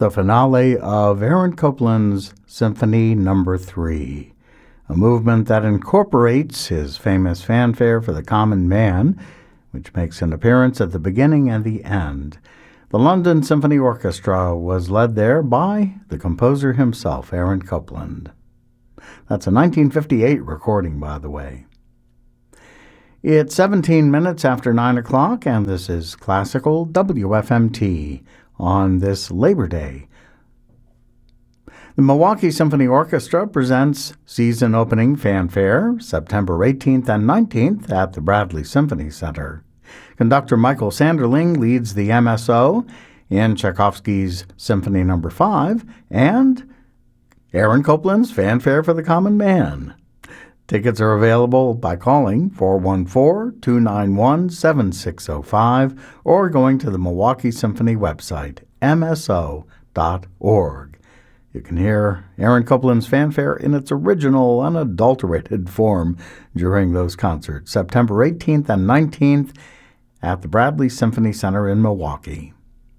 the finale of Aaron Copland's Symphony No. 3, a movement that incorporates his famous fanfare for the common man, which makes an appearance at the beginning and the end. The London Symphony Orchestra was led there by the composer himself, Aaron Copland. That's a 1958 recording, by the way. It's 17 minutes after 9 o'clock, and this is Classical WFMT on this Labor Day. The Milwaukee Symphony Orchestra presents season opening fanfare September 18th and 19th at the Bradley Symphony Center. Conductor Michael Sanderling leads the MSO in Tchaikovsky's Symphony No. 5 and Aaron Copland's Fanfare for the Common Man. Tickets are available by calling 414-291-7605 or going to the Milwaukee Symphony website, mso.org. You can hear Aaron Copland's fanfare in its original, unadulterated form during those concerts, September 18th and 19th at the Bradley Symphony Center in Milwaukee.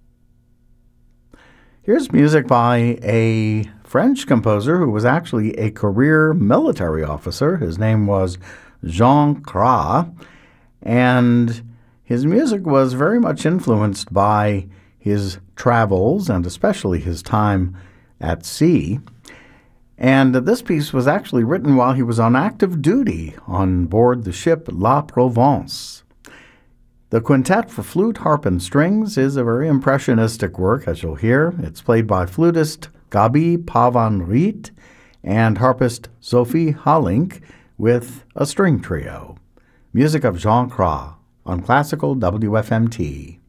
Here's music by a French composer who was actually a career military officer. His name was Jean Cras, and his music was very much influenced by his travels and especially his time at sea. And this piece was actually written while he was on active duty on board the ship La Provence. The quintet for flute, harp, and strings is a very impressionistic work, as you'll hear. It's played by flutist Gabi Pavan-Riet and harpist Sophie Halink with a string trio. Music of Jean Cras on Classical WFMT.